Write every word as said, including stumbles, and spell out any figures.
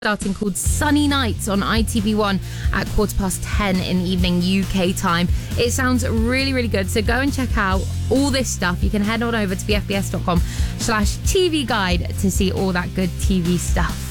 starting called Sunny Nights on I T V one at quarter past ten in the evening U K time. It sounds really, really good. So go and check out all this stuff. You can head on over to b f b s dot com slash T V guide to see all that good T V stuff.